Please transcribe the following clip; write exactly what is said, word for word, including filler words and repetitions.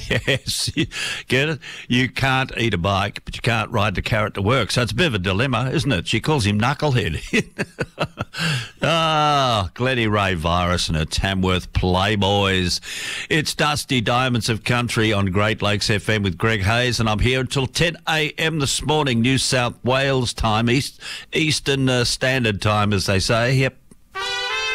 Yes, you get it? You can't eat a bike, but you can't ride the carrot to work. So it's a bit of a dilemma, isn't it? She calls him Knucklehead. Ah, Glennie Ray Virus and her Tamworth Playboys. It's Dusty Diamonds of Country on Great Lakes F M with Greg Hayes, and I'm here until ten a m this morning, New South Wales time, East, Eastern uh, Standard Time, as they say. Yep.